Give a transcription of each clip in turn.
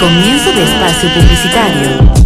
Comienzo de espacio publicitario.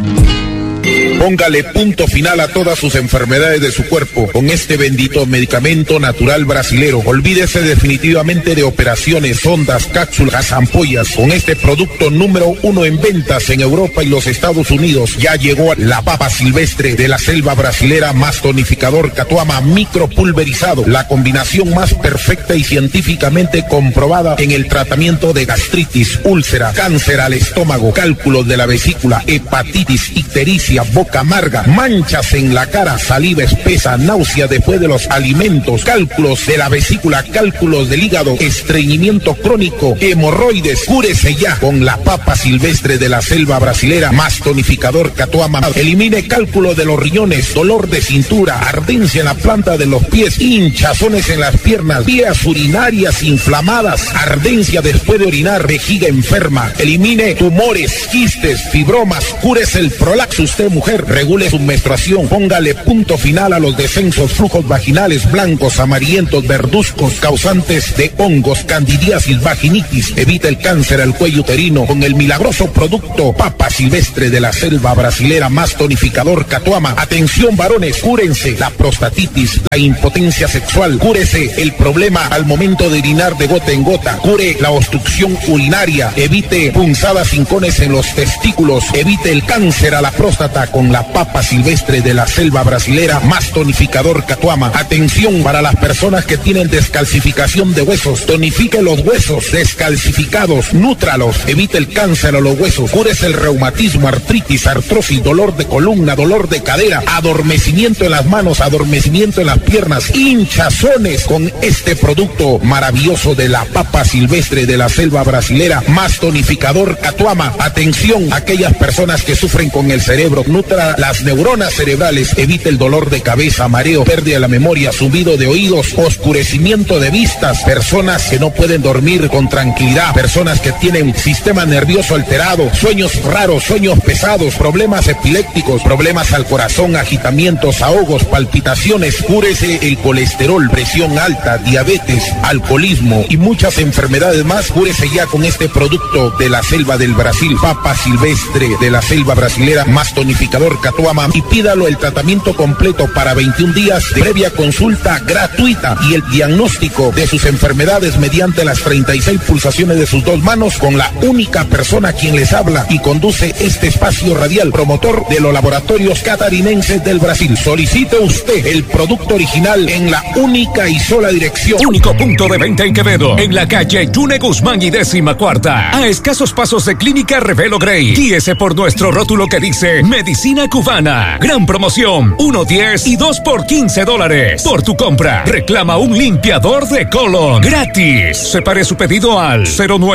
Póngale punto final a todas sus enfermedades de su cuerpo con este bendito medicamento natural brasilero. Olvídese definitivamente de operaciones, sondas, cápsulas, ampollas. Con este producto número 1 en ventas en Europa y los Estados Unidos, ya llegó la papa silvestre de la selva brasilera más tonificador Catuama micropulverizado. La combinación más perfecta y científicamente comprobada en el tratamiento de gastritis, úlcera, cáncer al estómago, cálculos de la vesícula, hepatitis, ictericia, boca amarga, manchas en la cara, saliva espesa, náusea después de los alimentos, cálculos de la vesícula, cálculos del hígado, estreñimiento crónico, hemorroides. Cúrese ya con la papa silvestre de la selva brasilera más tonificador Catuama. Elimine cálculo de los riñones, dolor de cintura, ardencia en la planta de los pies, hinchazones en las piernas, vías urinarias inflamadas, ardencia después de orinar, vejiga enferma. Elimine tumores, quistes, fibromas. Cúrese el prolax usted, mujer. Regule su menstruación, póngale punto final a los descensos, flujos vaginales blancos, amarillentos, verduzcos, causantes de hongos, candidiasis, vaginitis. Evita el cáncer al cuello uterino con el milagroso producto papa silvestre de la selva brasilera más tonificador Catuama. Atención varones, cúrense la prostatitis, la impotencia sexual, cúrese el problema al momento de orinar de gota en gota, cure la obstrucción urinaria, evite punzadas, hincones en los testículos, evite el cáncer a la próstata con la papa silvestre de la selva brasilera más tonificador Catuama. Atención para las personas que tienen descalcificación de huesos, tonifique los huesos descalcificados, nútralos, evite el cáncer a los huesos, cúrese el reumatismo, artritis, artrosis, dolor de columna, dolor de cadera, adormecimiento en las manos, adormecimiento en las piernas, hinchazones con este producto maravilloso de la papa silvestre de la selva brasilera más tonificador Catuama. Atención a aquellas personas que sufren con el cerebro, nutra las neuronas cerebrales, evite el dolor de cabeza, mareo, pérdida de la memoria, zumbido de oídos, oscurecimiento de vistas, personas que no pueden dormir con tranquilidad, personas que tienen sistema nervioso alterado, sueños raros, sueños pesados, problemas epilépticos, problemas al corazón, agitamientos, ahogos, palpitaciones. Cúrese el colesterol, presión alta, diabetes, alcoholismo y muchas enfermedades más. Cúrese ya con este producto de la selva del Brasil, papa silvestre de la selva brasilera más tonificador Catuama, y pídalo el tratamiento completo para 21 días de previa consulta gratuita y el diagnóstico de sus enfermedades mediante las 36 pulsaciones de sus dos manos con la única persona quien les habla y conduce este espacio radial, promotor de los laboratorios catarinenses del Brasil. Solicite usted el producto original en la única y sola dirección. Único punto de venta en Quevedo, en la calle Yune Guzmán y 14ª, a escasos pasos de Clínica Revelo Grey. Guíese por nuestro rótulo que dice Medicina Cubana. Gran promoción, 1/10 y 2 por $15. Por tu compra, reclama un limpiador de colon gratis. Separe su pedido al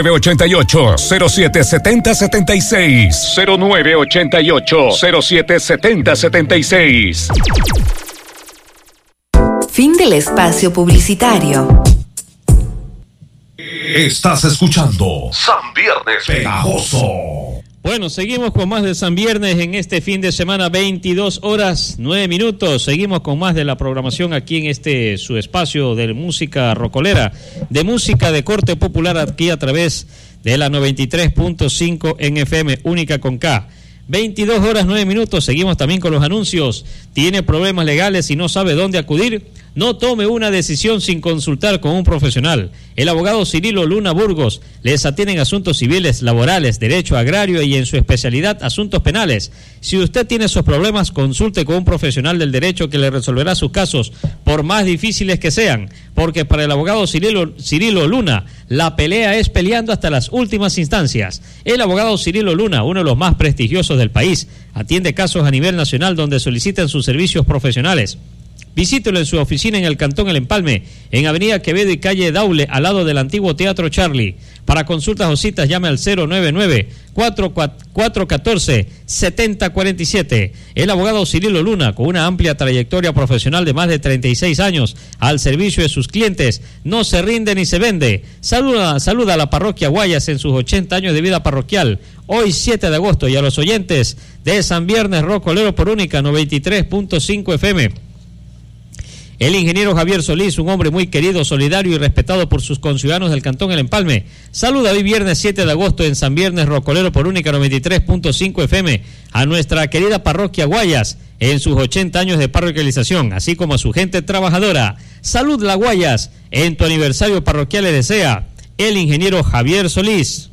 0988-077076. 0988-077076. Fin del espacio publicitario. Estás escuchando San Viernes Pegajoso. Bueno, seguimos con más de San Viernes en este fin de semana, 22 horas 9 minutos. Seguimos con más de la programación aquí en este su espacio de música rocolera, de música de corte popular aquí a través de la 93.5 en FM, única con K. 22 horas 9 minutos, seguimos también con los anuncios. ¿Tiene problemas legales y no sabe dónde acudir? No tome una decisión sin consultar con un profesional. El abogado Cirilo Luna Burgos les atiende en asuntos civiles, laborales, derecho agrario y en su especialidad asuntos penales. Si usted tiene esos problemas, consulte con un profesional del derecho que le resolverá sus casos, por más difíciles que sean, porque para el abogado Cirilo Luna, la pelea es peleando hasta las últimas instancias. El abogado Cirilo Luna, uno de los más prestigiosos del país, atiende casos a nivel nacional donde solicitan sus servicios profesionales. Visítelo en su oficina en el Cantón El Empalme, en Avenida Quevedo y Calle Daule, al lado del antiguo Teatro Charlie. Para consultas o citas, llame al 099-414-7047. El abogado Cirilo Luna, con una amplia trayectoria profesional de más de 36 años, al servicio de sus clientes, no se rinde ni se vende. Saluda a la parroquia Guayas en sus 80 años de vida parroquial, hoy 7 de agosto, y a los oyentes de San Viernes Rocolero por Única 93.5 FM. El ingeniero Javier Solís, un hombre muy querido, solidario y respetado por sus conciudadanos del Cantón El Empalme, saluda hoy viernes 7 de agosto en San Viernes Rocolero por Única 93.5 FM a nuestra querida parroquia Guayas en sus 80 años de parroquialización, así como a su gente trabajadora. Salud La Guayas, en tu aniversario parroquial le desea el ingeniero Javier Solís.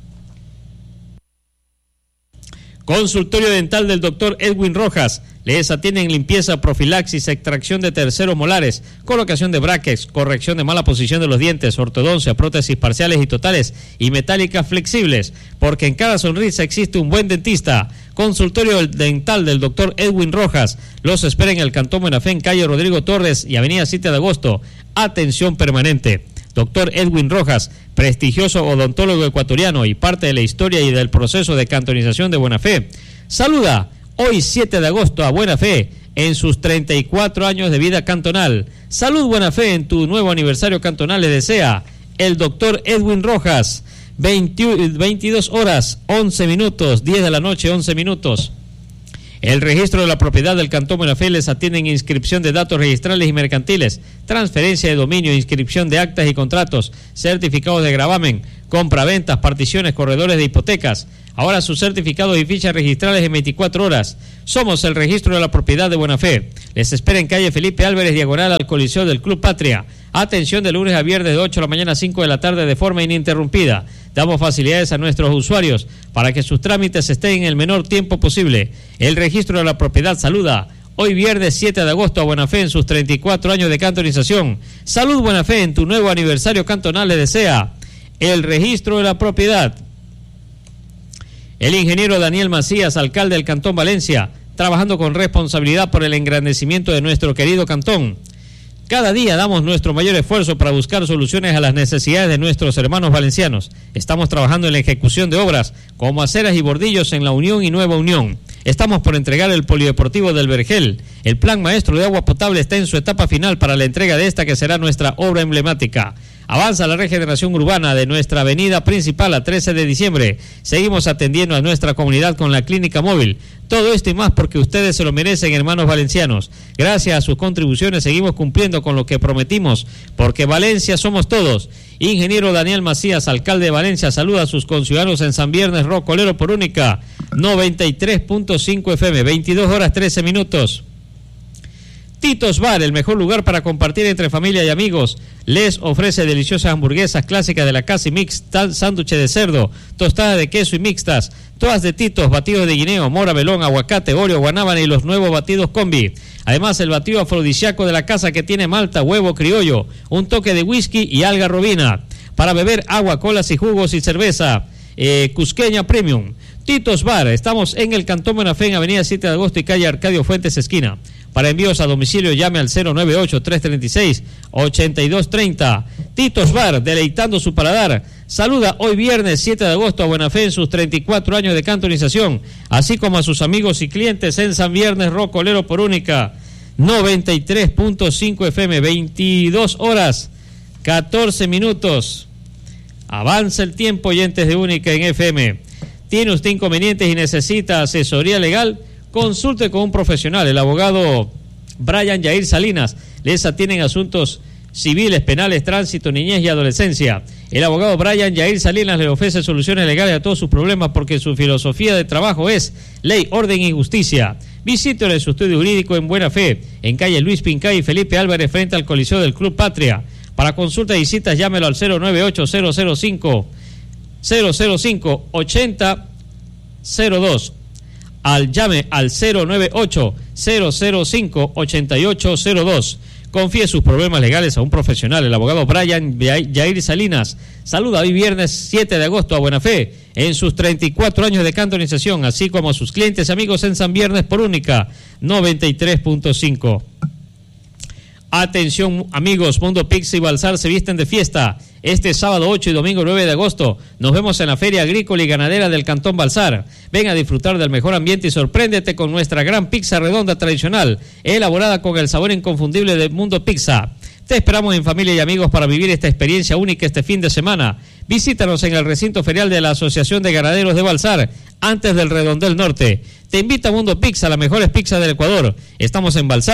Consultorio dental del doctor Edwin Rojas. Les atienden limpieza, profilaxis, extracción de terceros molares, colocación de brackets, corrección de mala posición de los dientes, ortodoncia, prótesis parciales y totales y metálicas flexibles. Porque en cada sonrisa existe un buen dentista. Consultorio dental del doctor Edwin Rojas. Los espera en el Cantón Buena Fe, en calle Rodrigo Torres y avenida 7 de agosto. Atención permanente. Doctor Edwin Rojas, prestigioso odontólogo ecuatoriano y parte de la historia y del proceso de cantonización de Buena Fe. Saluda hoy 7 de agosto a Buena Fe en sus 34 años de vida cantonal. Salud Buena Fe en tu nuevo aniversario cantonal le desea el doctor Edwin Rojas. 22 horas 11 minutos, 10 de la noche 11 minutos. El registro de la propiedad del Cantón Buena Fe les atiende en inscripción de datos registrales y mercantiles, transferencia de dominio, inscripción de actas y contratos, certificados de gravamen, compraventas, particiones, corredores de hipotecas. Ahora sus certificados y fichas registrales en 24 horas. Somos el registro de la propiedad de Buena Fe. Les espera en calle Felipe Álvarez, diagonal al Coliseo del Club Patria. Atención de lunes a viernes de 8 de la mañana a 5 de la tarde de forma ininterrumpida. Damos facilidades a nuestros usuarios para que sus trámites estén en el menor tiempo posible. El registro de la propiedad saluda hoy viernes 7 de agosto a Buena Fe en sus 34 años de cantonización. Salud Buena Fe en tu nuevo aniversario cantonal le desea el registro de la propiedad. El ingeniero Daniel Macías, alcalde del Cantón Valencia, trabajando con responsabilidad por el engrandecimiento de nuestro querido cantón. Cada día damos nuestro mayor esfuerzo para buscar soluciones a las necesidades de nuestros hermanos valencianos. Estamos trabajando en la ejecución de obras como aceras y bordillos en la Unión y Nueva Unión. Estamos por entregar el polideportivo del Vergel. El plan maestro de agua potable está en su etapa final para la entrega de esta que será nuestra obra emblemática. Avanza la regeneración urbana de nuestra avenida principal a 13 de diciembre. Seguimos atendiendo a nuestra comunidad con la clínica móvil. Todo esto y más porque ustedes se lo merecen, hermanos valencianos. Gracias a sus contribuciones seguimos cumpliendo con lo que prometimos, porque Valencia somos todos. Ingeniero Daniel Macías, alcalde de Valencia, saluda a sus conciudadanos en San Viernes Rocolero por Única 93.5 FM, 22 horas 13 minutos. Titos Bar, el mejor lugar para compartir entre familia y amigos, les ofrece deliciosas hamburguesas clásicas de la casa y mix, sándwich de cerdo, tostada de queso y mixtas, todas de Titos, batidos de guineo, mora, melón, aguacate, oreo, guanábana y los nuevos batidos combi. Además, el batido afrodisíaco de la casa que tiene malta, huevo criollo, un toque de whisky y alga robina. Para beber agua, colas y jugos y cerveza cusqueña premium. Titos Bar, estamos en el Cantón Buena Fe, en avenida 7 de agosto y calle Arcadio Fuentes, esquina. Para envíos a domicilio llame al 098-336-8230. Titos Bar, deleitando su paladar. Saluda hoy viernes 7 de agosto a Buena Fe en sus 34 años de cantonización, así como a sus amigos y clientes en San Viernes Rocolero por Única 93.5 FM, 22 horas 14 minutos. Avanza el tiempo, oyentes de Única en FM. ¿Tiene usted inconvenientes y necesita asesoría legal? Consulte con un profesional, el abogado Brian Yair Salinas. Les atienden asuntos civiles, penales, tránsito, niñez y adolescencia. El abogado Brian Yair Salinas le ofrece soluciones legales a todos sus problemas porque su filosofía de trabajo es ley, orden y justicia. Visítele su estudio jurídico en Buena Fe, en calle Luis Pincay y Felipe Álvarez, frente al Coliseo del Club Patria. Para consultas y citas, llámelo al 098-005-8002. Llame al 098-005-8802. Confíe sus problemas legales a un profesional, el abogado Brian Yair Salinas. Saluda hoy viernes 7 de agosto a Buena Fe en sus 34 años de cantonización, así como a sus clientes y amigos en San Viernes por Única 93.5. Atención amigos, Mundo Pizza y Balsar se visten de fiesta. Este sábado 8 y domingo 9 de agosto nos vemos en la Feria Agrícola y Ganadera del Cantón Balsar. Ven a disfrutar del mejor ambiente y sorpréndete con nuestra gran pizza redonda tradicional, elaborada con el sabor inconfundible de Mundo Pizza. Te esperamos en familia y amigos para vivir esta experiencia única este fin de semana. Visítanos en el recinto ferial de la Asociación de Ganaderos de Balsar, antes del Redondel Norte. Te invita a Mundo Pizza, las mejores pizzas del Ecuador. Estamos en Balsar,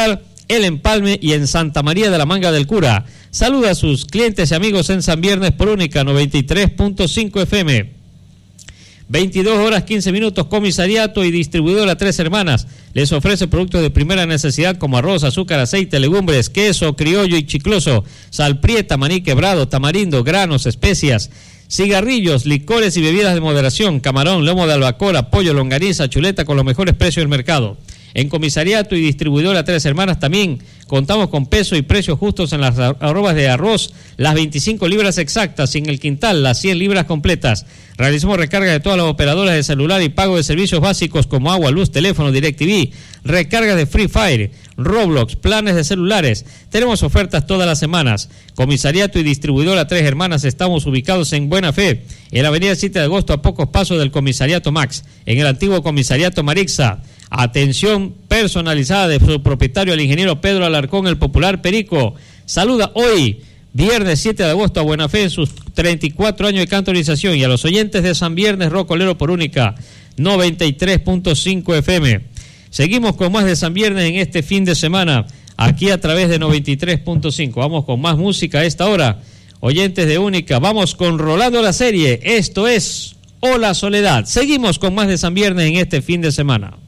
El Empalme y en Santa María de la Manga del Cura. Saluda a sus clientes y amigos en San Viernes por Única 93.5 FM. 22 horas 15 minutos, comisariato y distribuidora Tres Hermanas. Les ofrece productos de primera necesidad como arroz, azúcar, aceite, legumbres, queso, criollo y chicloso, sal prieta, maní quebrado, tamarindo, granos, especias, cigarrillos, licores y bebidas de moderación, camarón, lomo de albacora, pollo, longaniza, chuleta con los mejores precios del mercado. En comisariato y distribuidora Tres Hermanas también contamos con peso y precios justos en las arrobas de arroz, las 25 libras exactas, sin el quintal, las 100 libras completas. Realizamos recarga de todas las operadoras de celular y pago de servicios básicos como agua, luz, teléfono, DirecTV, recarga de Free Fire, Roblox, planes de celulares. Tenemos ofertas todas las semanas. Comisariato y distribuidora Tres Hermanas, estamos ubicados en Buena Fe, en la avenida 7 de agosto, a pocos pasos del comisariato Max, en el antiguo comisariato Marixa. Atención personalizada de su propietario, el ingeniero Pedro Alarcón, el popular Perico. Saluda hoy, viernes 7 de agosto, a Buena Fe en sus 34 años de cantorización, y a los oyentes de San Viernes Rocolero por Única 93.5 FM. Seguimos con más de San Viernes en este fin de semana, aquí a través de 93.5. Vamos con más música a esta hora, oyentes de Única. Vamos con Rolando la Serie. Esto es Hola Soledad. Seguimos con más de San Viernes en este fin de semana.